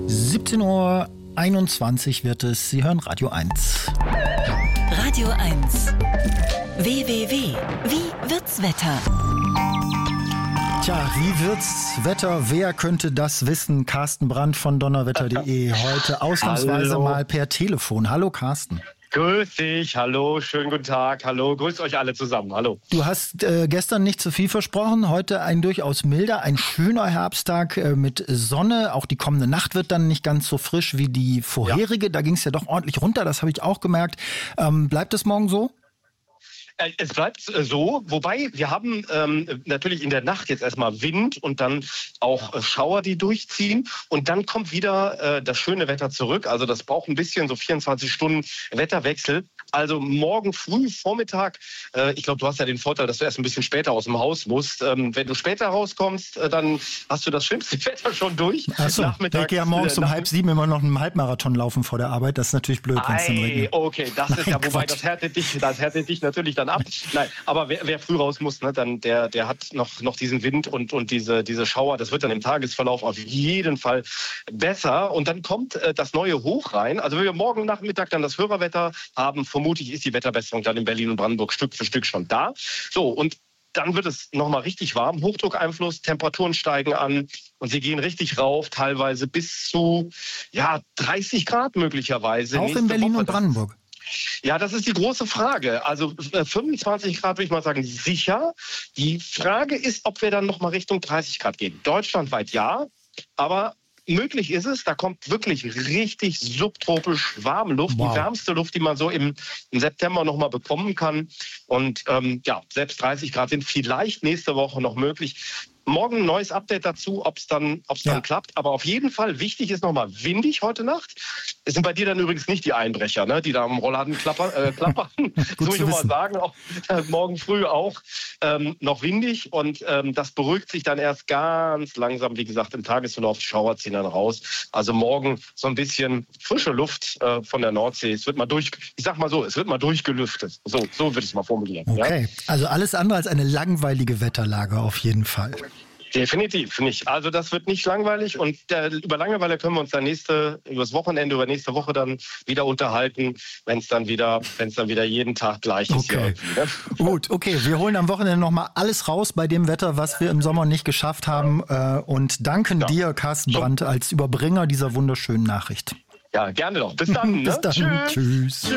17:21 wird es. Sie hören Radio 1. Radio 1. WWW. Wie wird's Wetter? Tja, wie wird's Wetter? Wer könnte das wissen? Carsten Brandt von donnerwetter.de. Heute ausnahmsweise mal per Telefon. Hallo Carsten. Grüß dich, hallo, schönen guten Tag, hallo, grüßt euch alle zusammen, hallo. Du hast gestern nicht zu viel versprochen, heute ein durchaus milder, ein schöner Herbsttag mit Sonne. Auch die kommende Nacht wird dann nicht ganz so frisch wie die vorherige, ja. Da ging es ja doch ordentlich runter, das habe ich auch gemerkt. Bleibt es morgen so? Es bleibt so, wobei wir haben natürlich in der Nacht jetzt erstmal Wind und dann auch Schauer, die durchziehen. Und dann kommt wieder das schöne Wetter zurück. Also das braucht ein bisschen, so 24 Stunden Wetterwechsel. Also morgen früh, Vormittag, ich glaube, du hast ja den Vorteil, dass du erst ein bisschen später aus dem Haus musst. Wenn du später rauskommst, dann hast du das schlimmste Wetter schon durch. Achso, ich gehe ja morgens um 6:30 immer noch einen Halbmarathon laufen vor der Arbeit. Das ist natürlich blöd, wenn es dann regnet. Okay, das ist ja, wobei das härtet dich natürlich dann ab. Nein, aber wer früh raus muss, ne, dann der hat noch diesen Wind und diese Schauer. Das wird dann im Tagesverlauf auf jeden Fall besser. Und dann kommt das neue Hoch rein. Also wenn wir morgen Nachmittag dann das Hörerwetter haben, vermutlich ist die Wetterbesserung dann in Berlin und Brandenburg Stück für Stück schon da. So, und dann wird es nochmal richtig warm. Hochdruckeinfluss, Temperaturen steigen an und sie gehen richtig rauf, teilweise bis zu 30 Grad möglicherweise. Auch in Berlin und Brandenburg. Ja, das ist die große Frage. Also 25 Grad würde ich mal sagen, sicher. Die Frage ist, ob wir dann nochmal Richtung 30 Grad gehen. Deutschlandweit ja, aber möglich ist es. Da kommt wirklich richtig subtropisch warme Luft. Wow. Die wärmste Luft, die man so im September nochmal bekommen kann. Und selbst 30 Grad sind vielleicht nächste Woche noch möglich. Morgen ein neues Update dazu, ob es dann klappt. Aber auf jeden Fall, wichtig ist nochmal windig heute Nacht. Es sind bei dir dann übrigens nicht die Einbrecher, ne, die da am Rollladen klappern. Das muss ich nur mal sagen. Auch, morgen früh auch noch windig. Und das beruhigt sich dann erst ganz langsam. Wie gesagt, im Tagesverlauf, die Schauer ziehen dann raus. Also morgen so ein bisschen frische Luft von der Nordsee. Es wird mal durchgelüftet. So würde ich es mal formulieren. Okay, ja? Also alles andere als eine langweilige Wetterlage auf jeden Fall. Definitiv nicht. Also das wird nicht langweilig und über Langeweile können wir uns dann übers Wochenende, über nächste Woche dann wieder unterhalten, wenn es dann wieder jeden Tag gleich ist. Okay. Gut, okay. Wir holen am Wochenende nochmal alles raus bei dem Wetter, was wir im Sommer nicht geschafft haben und danken dir, Carsten Brandt, als Überbringer dieser wunderschönen Nachricht. Ja, gerne doch. Bis dann. Bis dann. Tschüss.